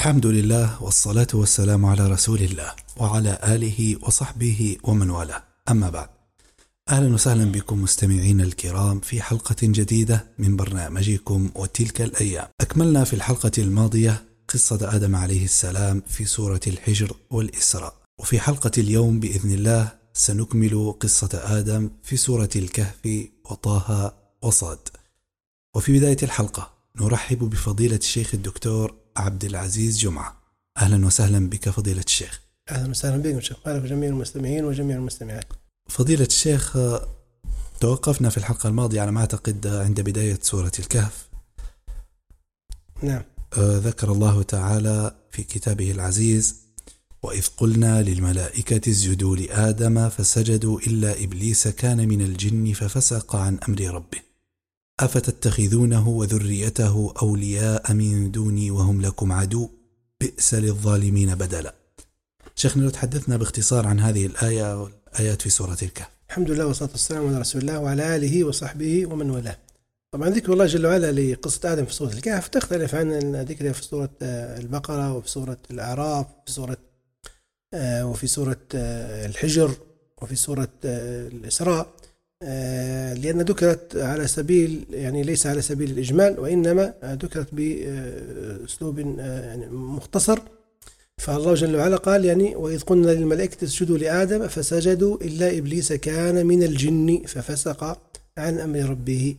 الحمد لله والصلاة والسلام على رسول الله وعلى آله وصحبه ومن والاه، أما بعد. أهلا وسهلا بكم مستمعين الكرام في حلقة جديدة من برنامجكم وتلك الأيام. أكملنا في الحلقة الماضية قصة آدم عليه السلام في سورة الحجر والإسراء، وفي حلقة اليوم بإذن الله سنكمل قصة آدم في سورة الكهف وطه وصاد. وفي بداية الحلقة نرحب بفضيلة الشيخ الدكتور عبد العزيز جمعة. أهلا وسهلا بك فضيلة الشيخ. أهلا وسهلا بكم شيخ مالك وجميع المستمعين وجميع المستمعات. فضيلة الشيخ، توقفنا في الحلقة الماضية على ما أعتقد عند بداية سورة الكهف. نعم. ذكر الله تعالى في كتابه العزيز: وإذ قلنا للملائكة اسجدوا لآدم فسجدوا إلا إبليس كان من الجن ففسق عن أمر ربه أفتتخذونه وذريته أولياء من دوني وهم لكم عدو بئس للظالمين بدلا. شيخنا، لو تحدثنا باختصار عن هذه الآية والآيات في سورة الكهف. الحمد لله والصلاة والسلام على رسول الله وعلى آله وصحبه ومن والاه. طبعا ذكر الله جل وعلا لقصة آدم في سورة الكهف تختلف عن ذكرها في سورة البقرة وفي سورة الأعراف وفي سورة الحجر وفي سورة الإسراء، لأن ذكرت على سبيل يعني ليس على سبيل الإجمال، وإنما ذكرت بأسلوب يعني مختصر. فالله جل وعلا قال يعني: وإذ قلنا للملائكة اسجدوا لآدم فسجدوا إلا إبليس كان من الجن ففسق عن أمر ربه.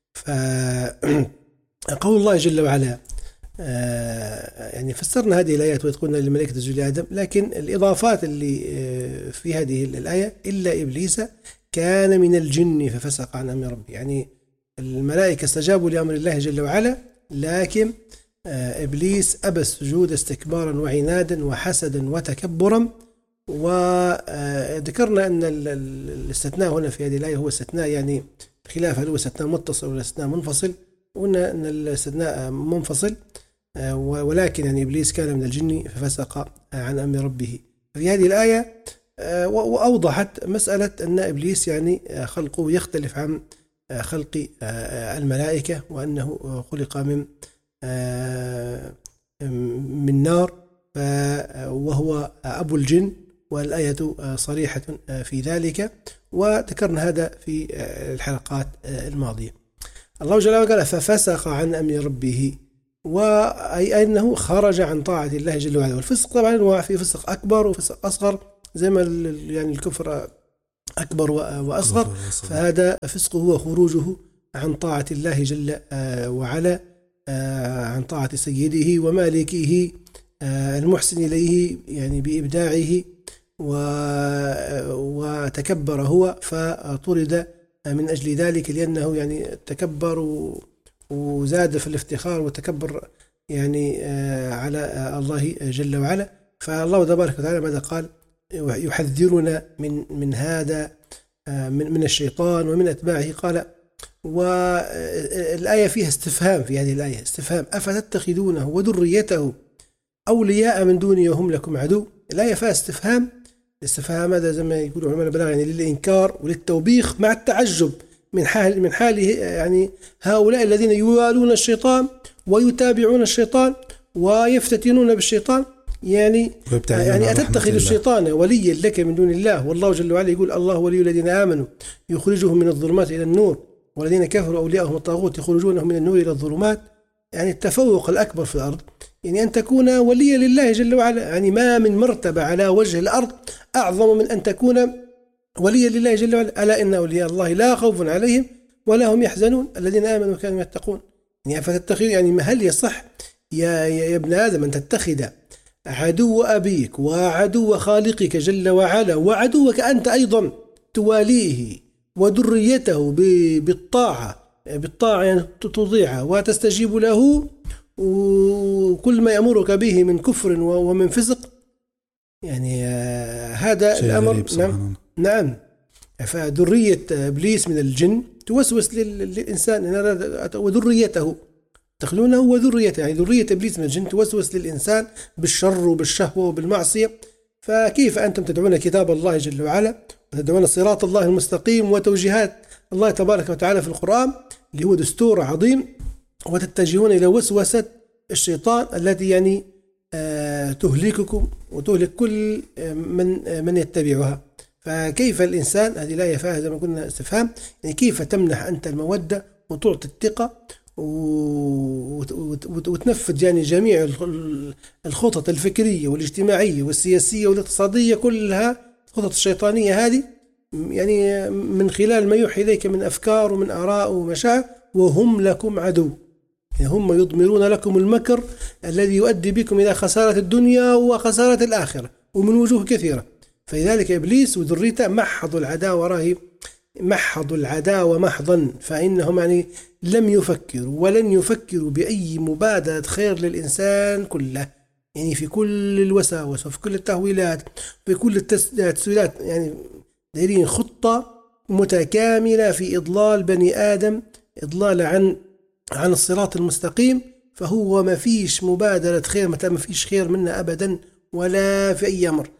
فقول الله جل وعلا يعني فسرنا هذه الآيات وإذ قلنا للملائكة اسجدوا لآدم، لكن الإضافات اللي في هذه الآية إلا إبليس كان من الجن ففسق عن أمر ربه، يعني الملائكة استجابوا لأمر الله جل وعلا، لكن إبليس أبى السجود استكبارا وعنادا وحسدا وتكبرا. وذكرنا أن الاستثناء هنا في هذه الآية هو استثناء يعني خلاف هل هو استثناء متصل ولا استثناء منفصل. قلنا أن الاستثناء منفصل، ولكن يعني إبليس كان من الجن ففسق عن أمر ربه. في هذه الآية وأوضحت مسألة أن إبليس يعني خلقه يختلف عن خلق الملائكة، وأنه خلق من نار وهو أبو الجن، والآية صريحة في ذلك، وذكرنا هذا في الحلقات الماضية. الله جل وعلا قال ففسق عن أمر ربه، وأي أنه خرج عن طاعة الله جل وعلا. والفسق طبعا هو في فسق أكبر وفسق أصغر، زي ما يعني الكفر أكبر وأصغر، فهذا فسقه هو خروجه عن طاعة الله جل وعلا، عن طاعة سيده ومالكه المحسن إليه يعني بإبداعه، وتكبر هو فطرد من أجل ذلك، لأنه يعني تكبر وزاد في الافتخار وتكبر يعني على الله جل وعلا. فالله تبارك وتعالى ماذا قال؟ يحذرنا من هذا من الشيطان ومن أتباعه. قال، والآية فيها استفهام، في هذه الآية استفهام: أفتتخذونه وذريته أولياء من دوني وهم لكم عدو. الآية فيها استفهام. الاستفهام هذا زي ما يقول علماء البلاغة يعني للإنكار وللتوبيخ مع التعجب من حاله يعني هؤلاء الذين يوالون الشيطان ويتابعون الشيطان ويفتتنون بالشيطان، يعني أتتخذ الشيطان وليا لك من دون الله، والله جل وعلا يقول: الله ولي الذين آمنوا يخرجهم من الظلمات إلى النور والذين كفروا أولياءهم الطاغوت يخرجونهم من النور إلى الظلمات. يعني التفوق الأكبر في الأرض يعني أن تكون وليا لله جل وعلا، يعني ما من مرتبة على وجه الأرض أعظم من أن تكون وليا لله جل وعلا. ألا إن أولياء الله لا خوف عليهم ولا هم يحزنون الذين آمنوا وكانوا يتقون. يعني فتتخذ يعني هل يصح يا ابن آدم أن تتخذ عدو أبيك وعدو خالقك جل وعلا وعدوك أنت أيضا تواليه وذريته بالطاعة يعني تطيعه وتستجيب له، وكل ما يأمرك به من كفر ومن فسق؟ يعني هذا الأمر. نعم. فذرية إبليس من الجن توسوس للإنسان وذريته تخلونه وذريته، يعني ذرية إبليس من الجن توسوس للإنسان بالشر وبالشهوة وبالمعصية. فكيف أنتم تدعون كتاب الله جل وعلا وتدعون صراط الله المستقيم وتوجيهات الله تبارك وتعالى في القرآن اللي هو دستور عظيم، وتتجهون إلى وسوسة الشيطان التي يعني تهلككم وتهلك كل من يتبعها. فكيف الإنسان، هذه الآية فيها زي ما قلنا استفهام، يعني كيف تمنح أنت المودة وتعطي الثقة وتنفذ يعني جميع الخطط الفكرية والاجتماعية والسياسية والاقتصادية كلها، الخطط الشيطانية هذه، يعني من خلال ما يوحي إليك من أفكار ومن آراء ومشاعر، وهم لكم عدو، يعني هم يضمرون لكم المكر الذي يؤدي بكم إلى خسارة الدنيا وخسارة الآخرة ومن وجوه كثيرة. فلذلك إبليس وذريته محضوا العداوة، محضوا العداوة محضا، فإنهم يعني لم يفكروا ولن يفكروا بأي مبادرة خير للإنسان كله، يعني في كل الوساوس وفي كل التهويلات في كل التسويلات، يعني دايرين خطة متكاملة في إضلال بني آدم، إضلال عن الصراط المستقيم. فهو ما فيش مبادرة خير، متى ما فيش خير منه أبدا ولا في أي أمر.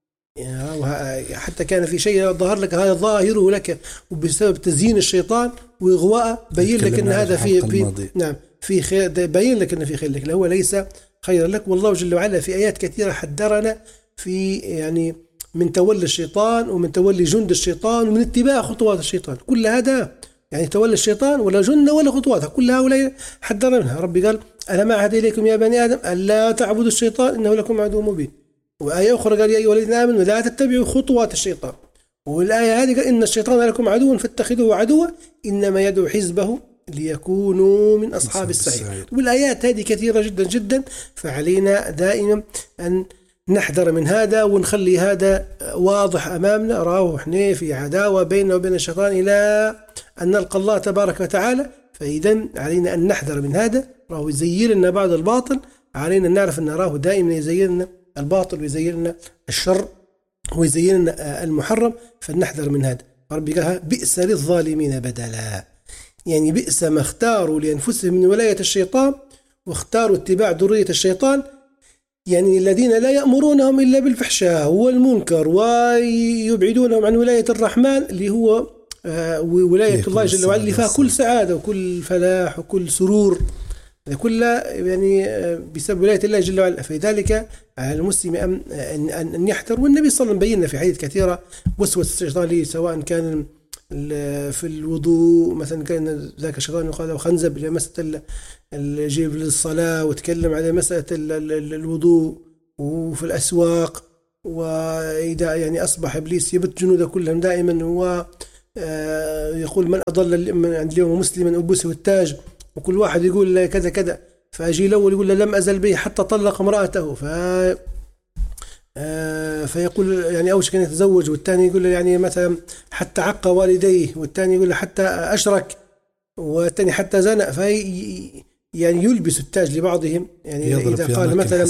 حتى كان في شيء ظهر لك هذا ظاهره لك وبسبب تزيين الشيطان وإغواءه، بين لك أن هذا في نعم في خير، بين لك أن في خير لك، هو ليس خير لك. والله جل وعلا في آيات كثيرة حذرنا في يعني من تولي الشيطان ومن تولي جند الشيطان ومن اتباع خطوات الشيطان. كل هذا يعني تولي الشيطان ولا جند ولا خطواتها، كل هؤلاء حذرنا منها. ربي قال أنا ما عهد إليكم يا بني آدم ألا تعبدوا الشيطان إنه لكم عدو مبين. وآية أخرى قال يا أيها الذين آمنوا لا تتبعوا خطوات الشيطان. والآية هذه قال إن الشيطان لكم عدو فاتخذوه عدوا إنما يدعو حزبه ليكونوا من أصحاب السعير. والآيات هذه كثيرة جدا جدا، فعلينا دائما أن نحذر من هذا ونخلي هذا واضح أمامنا، راه احنا في عداوة بيننا وبين الشيطان إلى أن نلقى الله تبارك وتعالى. فإذا علينا أن نحذر من هذا، راه يزين لنا بعض الباطل، علينا أن نعرف أن راه دائما يزين لنا الباطل ويزين لنا الشر ويزين لنا المحرم، فنحذر من هذا. ربي قال بئس للظالمين بدلا، يعني بئس ما اختاروا لأنفسهم من ولاية الشيطان واختاروا اتباع ذرية الشيطان، يعني الذين لا يأمرونهم إلا بالفحشاء والمنكر ويبعدونهم عن ولاية الرحمن اللي هو ولاية الله جل وعلا، اللي فيها كل سعادة وكل فلاح وكل سرور، كلها يعني بسبب ولاية الله جل وعلا. فلذلك على المسلم أن يحذر. والنبي صلى الله عليه وسلم بينا في حديث كثيرة وسوس الشيطان لي، سواء كان في الوضوء مثلا، كان ذاك الشيطان يقال له خنزب لمسألة الجيب للصلاة، وتكلم على مسألة الوضوء، وفي الأسواق، وإذا يعني أصبح إبليس يبت جنوده كلهم دائما، ويقول من أضل عند اليوم مسلما ألبسه التاج، وكل واحد يقول كذا كذا، فأجي الأول يقول لم أزل به حتى طلق امرأته، فيقول يعني أوشك أن يتزوج، والثاني يقول يعني مثلا حتى عق والديه، والثاني يقول حتى أشرك، والثاني حتى زنى. يعني يلبس التاج لبعضهم، يعني إذا قال مثلا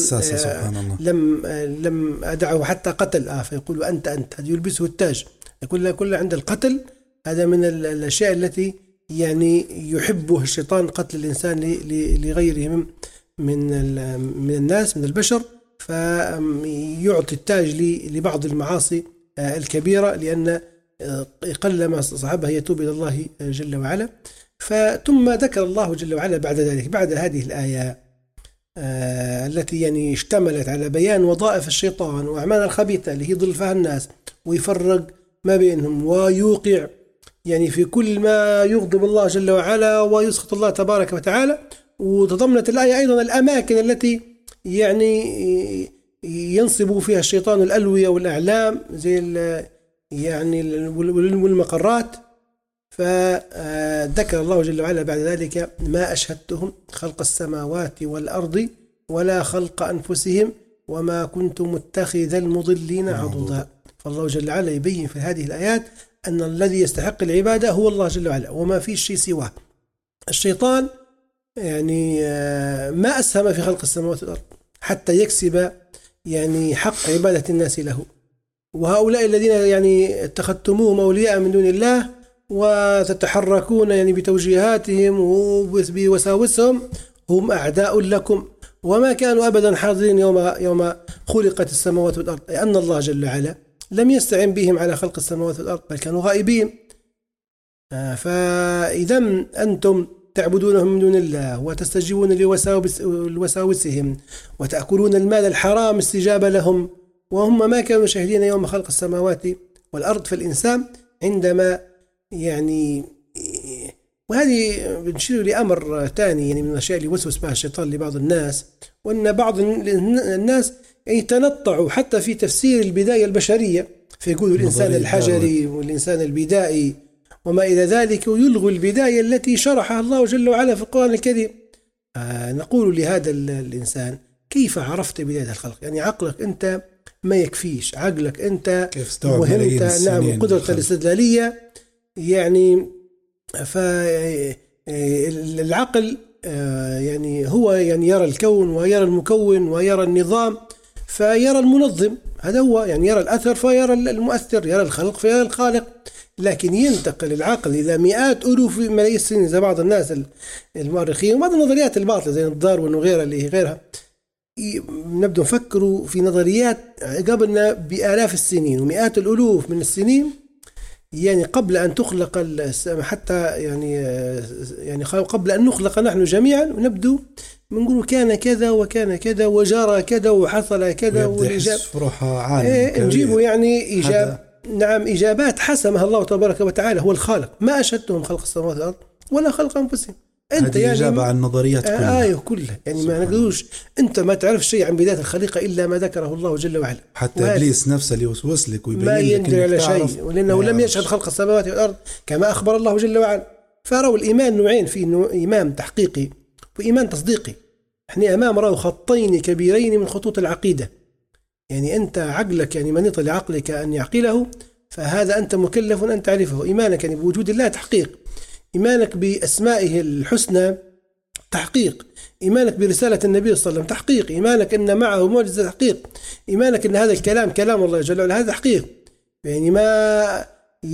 لم أدعه حتى قتل، فيقول أنت هذا يلبسه التاج. يقول كل عند القتل هذا من الأشياء التي يعني يحبه الشيطان، قتل الإنسان لغيره من الناس من البشر، فيعطي التاج لبعض المعاصي الكبيرة، لأن قلما صاحبها يتوب إلى الله جل وعلا. ثم ذكر الله جل وعلا بعد ذلك، بعد هذه الآية التي يعني اشتملت على بيان وظائف الشيطان وأعمال الخبيثة اللي يضل فيها الناس ويفرق ما بينهم ويوقع يعني في كل ما يغضب الله جل وعلا ويسخط الله تبارك وتعالى. وتضمنت الآية أيضا الأماكن التي يعني ينصب فيها الشيطان الألوية والأعلام زي يعني والمقرات. فذكر الله جل وعلا بعد ذلك ما أشهدتهم خلق السماوات والأرض ولا خلق أنفسهم وما كنت متخذ المضلين عضدا. فالله جل وعلا يبين في هذه الآيات أن الذي يستحق العبادة هو الله جل وعلا وما فيه شيء سواه. الشيطان يعني ما أسهم في خلق السماوات والأرض حتى يكسب يعني حق عبادة الناس له. وهؤلاء الذين يعني اتخذتموهم أولياء من دون الله وتتحركون يعني بتوجيهاتهم وبوساوسهم هم أعداء لكم وما كانوا أبدا حاضرين يوم خلقت السماوات والأرض، لأن الله جل وعلا لم يستعن بهم على خلق السماوات والأرض بل كانوا غائبين. فإذا أنتم تعبدونهم من دون الله وتستجيبون لوساوسهم وتأكلون المال الحرام استجابة لهم وهم ما كانوا شاهدين يوم خلق السماوات والأرض. فالإنسان عندما يعني، وهذه بنشير لأمر ثاني يعني من الأشياء اللي وسوس بها الشيطان لبعض الناس، وأن بعض الناس يتنطعوا حتى في تفسير البداية البشرية، فيقولوا الإنسان الحجري والإنسان البدائي وما إلى ذلك، ويلغوا البداية التي شرحها الله جل وعلا في القرآن الكريم. نقول لهذا الإنسان كيف عرفت بداية الخلق؟ يعني عقلك أنت ما يكفيش، عقلك أنت وهمت نعم قدرة الاستدلالية يعني. فالعقل يعني هو يعني يرى الكون ويرى المكون ويرى النظام فيرى المنظم، هذا هو يعني يرى الأثر فيرى المؤثر، يرى الخلق فيرى الخالق. لكن ينتقل العقل إلى مئات ألوف ملايين السنين زي بعض الناس المؤرخين وبعض النظريات الباطلة زي داروين وغيرها اللي غيرها، نبدأ نفكروا في نظريات قبلنا بآلاف السنين ومئات الألوف من السنين، يعني قبل أن تخلق حتى يعني قبل أن نخلق نحن جميعا، ونبدو بنقول كان كذا وكان كذا وجرى كذا وحصل كذا، والإجابة نجيبوا يعني نعم إجابات حسمها الله تبارك وتعالى هو الخالق. ما أشهدتهم خلق السماوات والأرض ولا خلق أنفسهم. أنت يعني إجابة عن النظريات كلها كلها يعني ما نقولوش أنت ما تعرف شيء عن بداية الخليقة إلا ما ذكره الله جل وعلا. حتى إبليس نفسه اللي يوسوس لك ويبين ما يندر على شيء، ولأنه لم يشهد خلق السماوات والأرض كما أخبر الله جل وعلا. فروا الإيمان نوعين، في إيمان تحقيقي وإيمان تصديقي. إحنا أمام رأوا خطين كبيرين من خطوط العقيدة، يعني أنت عقلك يعني منيط لعقلك أن يعقله، فهذا أنت مكلف أن تعرفه. إيمانك يعني بوجود الله تحقيق، إيمانك بأسمائه الحسنى تحقيق، إيمانك برسالة النبي صلى الله عليه وسلم تحقيق، إيمانك أن معه معجزة تحقيق، إيمانك أن هذا الكلام كلام الله جل وعلا هذا تحقيق. يعني ما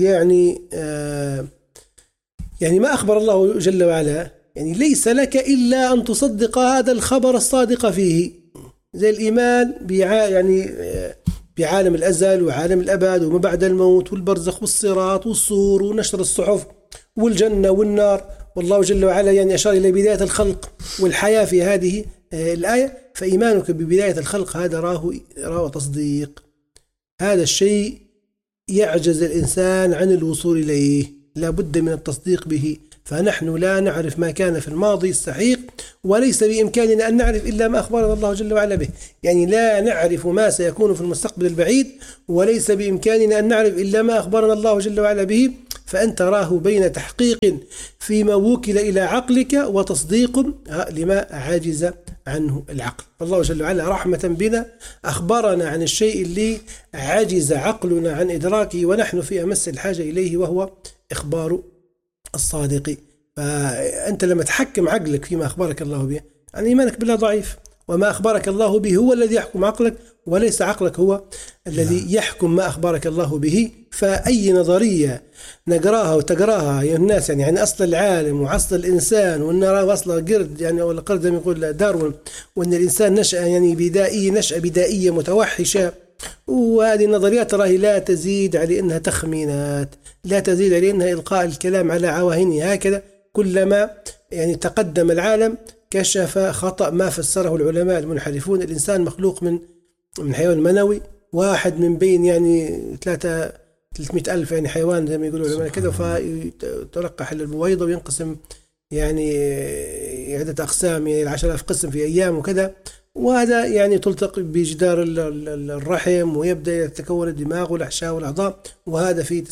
يعني ما أخبر الله جل وعلا يعني ليس لك إلا أن تصدق هذا الخبر الصادق فيه، زي الإيمان يعني بعالم الأزل وعالم الأبد وما بعد الموت والبرزخ والصراط والصور ونشر الصحف والجنة والنار. والله جل وعلا يعني أشار إلى بداية الخلق والحياة في هذه الآية. فإيمانك ببداية الخلق هذا راه تصديق. هذا الشيء يعجز الإنسان عن الوصول إليه، لا بد من التصديق به. فنحن لا نعرف ما كان في الماضي السحيق، وليس بإمكاننا أن نعرف إلا ما أخبرنا الله جل وعلا به. يعني لا نعرف ما سيكون في المستقبل البعيد، وليس بإمكاننا أن نعرف إلا ما أخبرنا الله جل وعلا به. فأنت راه بين تحقيق فيما وكل إلى عقلك وتصديق لما عاجز عنه العقل. الله جل وعلا رحمة بنا أخبرنا عن الشيء اللي عجز عقلنا عن إدراكه ونحن في أمس الحاجة إليه، وهو إخبار الصادق. فأنت لما تحكم عقلك فيما أخبرك الله به، يعني إيمانك بالله ضعيف، وما أخبرك الله به هو الذي يحكم عقلك، وليس عقلك هو الذي يحكم ما أخبرك الله به. فأي نظرية نقراها وتقراها يا الناس يعني عن أصل العالم وأصل الإنسان وأن راه أصل قرد يعني ولا قرد زي ما يقول داروين، وأن الإنسان نشأة يعني نشأة بدائية متوحشة، وهذه النظريات راهي لا تزيد على أنها تخمينات، لا تزيد على أنها إلقاء الكلام على عواهنه. هكذا كلما يعني تقدم العالم كشف خطأ ما فسره العلماء المنحرفون. الإنسان مخلوق من حيوان منوي واحد من بين يعني 300,000 يعني حيوان زي ما يقولوا العلماء كذا، فتلقح البويضة وينقسم يعني عدة أقسام يعني 10,000 قسم في أيام وكذا، وهذا يعني تلتقي بجدار الرحم ويبدأ يتكون الدماغ والأحشاء والأعضاء، وهذا في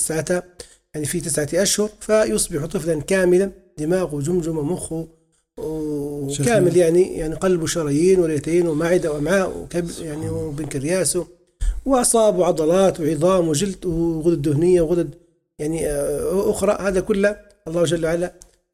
9 أشهر فيصبح طفلا كاملا، دماغه وجمجمة ومخه وكامل يعني قلب وشرايين ورئتين ومعدة وأمعاء يعني وبنكرياس وأعصاب وعضلات وعظام وجلد وغدد دهنية وغدد يعني أخرى. هذا كله الله جل وعلا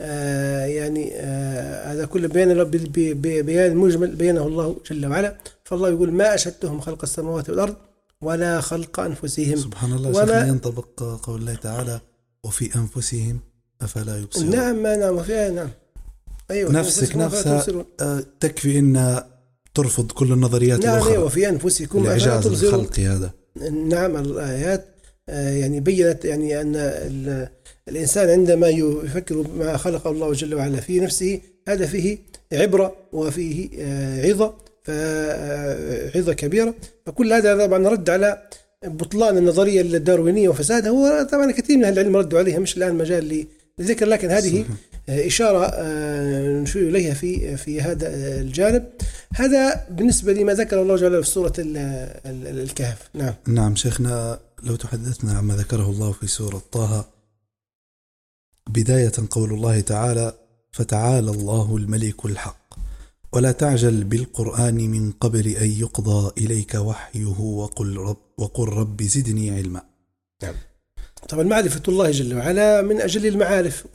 هذا كله بيان مجمل بينه الله جل وعلا. فالله يقول ما أشهدتهم خلق السماوات والأرض ولا خلق أنفسهم. سبحان الله. ينطبق قول الله تعالى وفي أنفسهم أفلا يبصرون. نعم وفيها نعم. أيوة نفسها تكفي إن ترفض كل النظريات الأخرى. أيوة في أنفسكم الإعجاز الخلقي هذا. نعم الآيات يعني بيّنت يعني أن الإنسان عندما يفكر ما خلق الله جل وعلا في نفسه هذا فيه عبرة وفيه عظة، عظة كبيرة. فكل هذا طبعا رد على بطلان النظرية الداروينية وفسادها، هو طبعا كثير من أهل العلم ردوا عليها، مش الآن مجال للذكر، لكن هذه إشارة نشير إليها في هذا الجانب. هذا بالنسبة لما ذكر الله جل وعلا في سورة الكهف. نعم شيخنا، لو تحدثنا عما ذكره الله في سورة طه، بداية قول الله تعالى: فتعالى الله الملك الحق ولا تعجل بالقرآن من قبل أن يقضى إليك وحيه وقل رب زدني علما. نعم. طبعا معرفة الله جل وعلا من أجل المعارف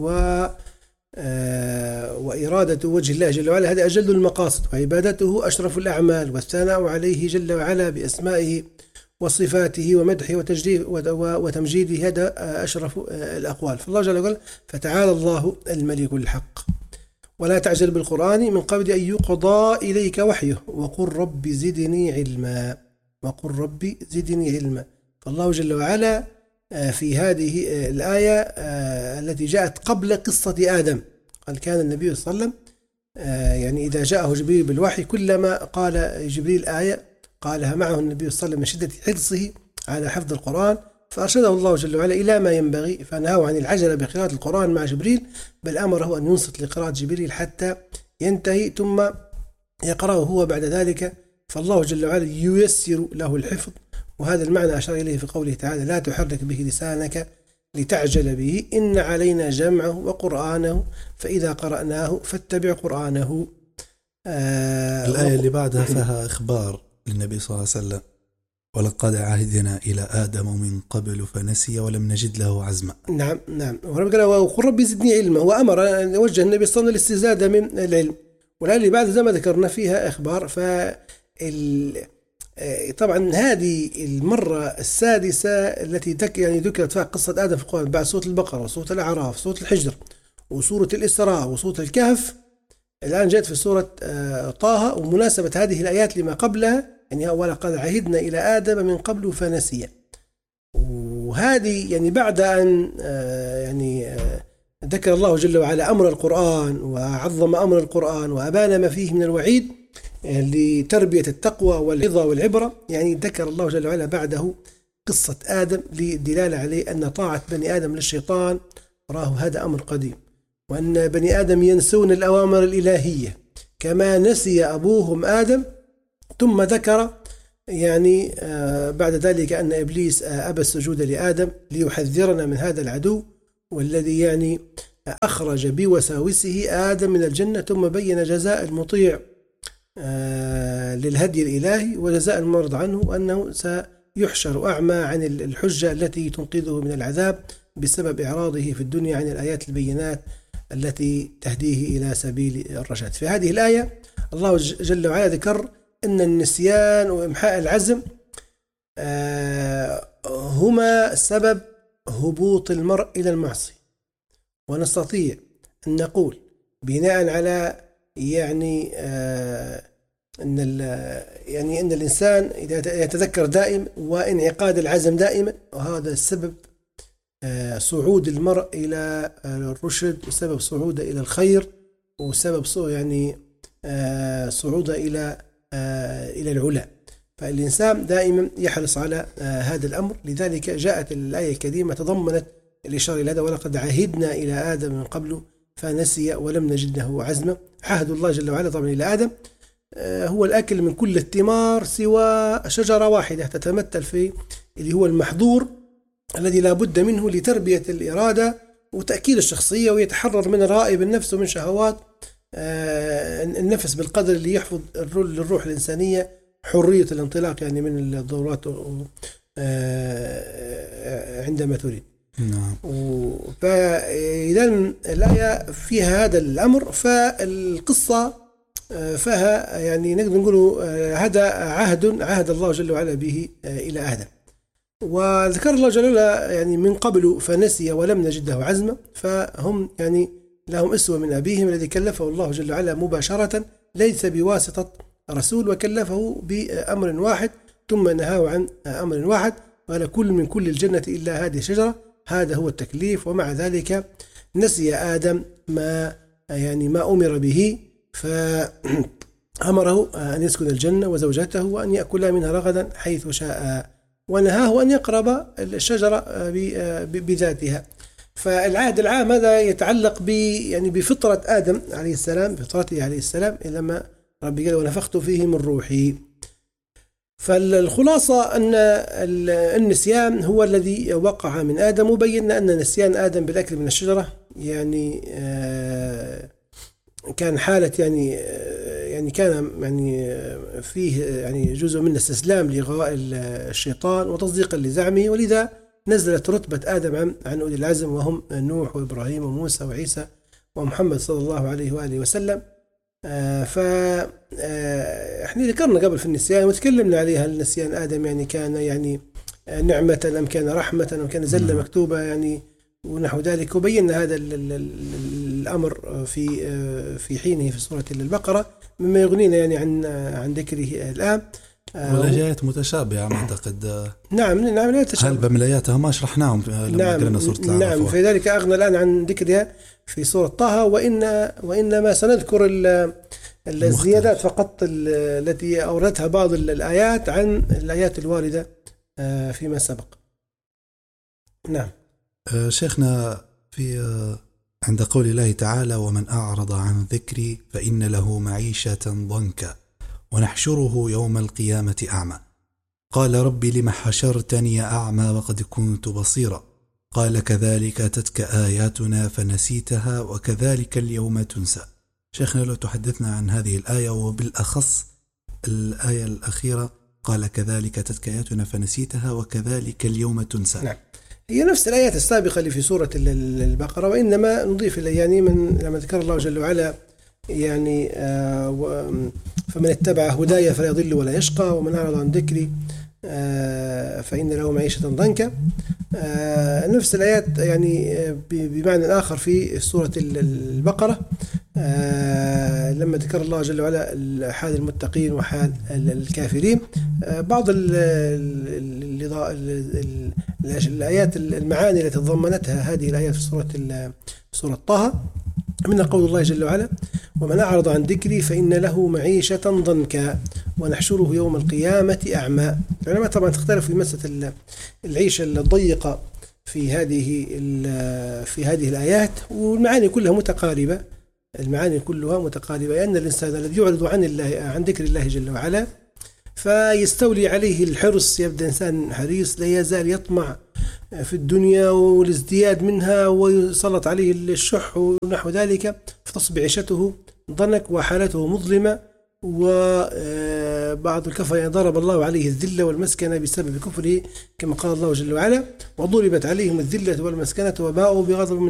وإرادة وجه الله جل وعلا هذا أجل المقاصد، وعبادته أشرف الأعمال، والثناء عليه جل وعلا بأسمائه وصفاته ومدحه وتمجيده هذا أشرف الأقوال. فالله جل وعلا فتعالى الله الملك الحق ولا تعجل بالقرآن من قبل أن يقضى إليك وحيه وقل رب زدني علما. وقل رب زدني علما. فالله جل وعلا في هذه الآية التي جاءت قبل قصة آدم قال: كان النبي صلى الله عليه وسلم يعني إذا جاءه جبريل بالوحي كلما قال جبريل آية قالها معه النبي صلى الله عليه وسلم من شدة حرصه على حفظ القرآن، فأرشده الله جل وعلا إلى ما ينبغي، فنهاه عن العجلة بقراءة القرآن مع جبريل، بل أمره أن ينصت لقراءة جبريل حتى ينتهي ثم يقرأه هو بعد ذلك. فالله جل وعلا ييسر له الحفظ، وهذا المعنى أشار إليه في قوله تعالى: لا تحرك به لسانك لتعجل به إن علينا جمعه وقرآنه فإذا قرأناه فاتبع قرآنه. الآية اللي بعدها فيها إخبار للنبي صلى الله عليه وسلم: ولقد عهدنا إلى آدم من قبل فنسي ولم نجد له عزما. نعم ورب قال: وقل رب زدني علما، وأمر أن يوجه النبي صلى الله عليه وسلم الاستزادة من العلم. والآية اللي بعد زي ما ذكرنا فيها إخبار. طبعا هذه المرة السادسة التي ذكرت فيها قصة آدم في القرآن بعد سورة البقرة وسورة الأعراف وسورة الحجر وسورة الإسراء وسورة الكهف، الآن جاءت في سورة طه. ومناسبة هذه الآيات لما قبلها يعني ولقد عهدنا إلى آدم من قبل فنسي، وهذه يعني بعد أن ذكر الله جل وعلا أمر القرآن وعظم أمر القرآن وأبان ما فيه من الوعيد لتربية التقوى والعظة والعبرة، يعني ذكر الله جل وعلا بعده قصة آدم للدلالة عليه أن طاعة بني آدم للشيطان راه هذا أمر قديم، وأن بني آدم ينسون الأوامر الإلهية كما نسي أبوهم آدم. ثم ذكر يعني بعد ذلك أن إبليس أبى السجود لآدم ليحذرنا من هذا العدو، والذي يعني أخرج بوساوسه آدم من الجنة، ثم بين جزاء المطيع للهدي الإلهي وجزاء المعرض عنه أنه سيحشر أعمى عن الحجة التي تنقذه من العذاب بسبب إعراضه في الدنيا عن الآيات البينات التي تهديه إلى سبيل الرشاد. في هذه الآية الله جل وعلا ذكر أن النسيان وإمحاء العزم هما سبب هبوط المرء إلى المعصية. ونستطيع أن نقول بناء على أن الإنسان إذا يتذكر دائما وانعقاد العزم دائما، وهذا السبب صعود المرء إلى الرشد، وسبب صعوده إلى الخير، وسبب صعوده إلى العلا. فالإنسان دائما يحرص على هذا الأمر. لذلك جاءت الآية الكريمة تضمنت الإشارة إلى هذا: ولقد عهدنا إلى آدم من قبل فنسي ولم نجد له عزما. عهد الله جل وعلا طبعا إلى آدم هو الأكل من كل الثمار سوى شجرة واحدة تتمثل في اللي هو المحظور الذي لا بد منه لتربية الإرادة وتأكيد الشخصية، ويتحرر من رائب النفس ومن شهوات النفس بالقدر اللي يحفظ للروح الإنسانية حرية الانطلاق يعني من الضرورات عندما تريد. نعم. فإذا الآية فيها هذا الأمر، فالقصة فيها يعني نقدر نقول هذا عهد الله جل وعلا به إلى آدم. وذكر الله جل وعلا يعني من قبل فنسي ولم نجد له عزما، فهم يعني لهم أسوة من أبيهم الذي كلفه الله جل وعلا مباشرة ليس بواسطة رسول، وكلفه بأمر واحد ثم نهاه عن أمر واحد. قال كل من كل الجنة إلا هذه الشجرة، هذا هو التكليف. ومع ذلك نسي آدم ما أمر به، فأمره أن يسكن الجنة وزوجته وأن يأكلا منها رغدا حيث شاء، ونهاه أن يقرب الشجرة بذاتها. فالعهد العام هذا يتعلق بفطرة آدم عليه السلام، بفطرته عليه السلام، لما ربي قال ونفخت فيه من روحي. فالخلاصة أن النسيان هو الذي وقع من آدم، وبينا أن نسيان آدم بالأكل من الشجرة كان حالة كان فيه جزء من الاستسلام لغواء الشيطان وتصديقا لزعمه، ولذا نزلت رتبة آدم عن أولي العزم، وهم نوح وإبراهيم وموسى وعيسى ومحمد صلى الله عليه وآله وسلم. احنا ذكرنا قبل في النسيان وتكلمنا عليها، النسيان آدم كان نعمة أم كان رحمة أم كان زلة مكتوبة ونحو ذلك، وبينا هذا الأمر في حينه في سورة البقرة، مما يغنينا عن ذكره الآن. والآيات متشابهة أعتقد. نعم لا تشابه. هل بملياتها ما شرحناهم لما قرأنا سورة الأعراف؟ نعم، في ذلك أغنى الآن عن ذكرها في سورة طه، وإنما سنذكر الزيادات فقط التي أوردتها بعض الآيات عن الآيات الواردة فيما سبق. نعم. شيخنا، عند قول الله تعالى ومن أعرض عن ذكري فإن له معيشة ضنكا ونحشره يوم القيامة أعمى، قال رب لم حشرتني أعمى وقد كنت بصيرا، قال كذلك أتتك آياتنا فنسيتها وكذلك اليوم تنسى. شيخنا، لو تحدثنا عن هذه الآية، وبالأخص الآية الأخيرة، قال كذلك أتتك آياتنا فنسيتها وكذلك اليوم تنسى. نعم، هي نفس الآيات السابقة اللي في سورة البقرة، وإنما نضيف إليه لما ذكر الله جل وعلا فمن اتبع هدايا فلا يضل ولا يشقى ومن أعرض عن ذكري فإن له معيشة ضنكا. نفس الآيات بمعنى آخر في سورة البقرة، لما ذكر الله جل وعلا حال المتقين وحال الكافرين. بعض الآيات المعاني التي تضمنتها هذه الآيات في سورة طه، من قول الله جل وعلا ومن أعرض عن ذكري فإن له معيشة ضنكا ونحشره يوم القيامة أعمى. العلماء طبعا تختلف في مسألة العيشة الضيقة في هذه الآيات، والمعاني كلها متقاربة. لأن الإنسان الذي يعرض عن ذكر الله جل وعلا فيستولي عليه الحرص، يبدأ إنسان حريص لا يزال يطمع في الدنيا والازدياد منها، ويسلط عليه الشح ونحو ذلك، فتصبح عيشته ضنك وحالته مظلمة. وبعض الكفر ضرب الله عليه الذلة والمسكنة بسبب كفره، كما قال الله جل وعلا وضربت عليهم الذلة والمسكنة وباءوا بغضب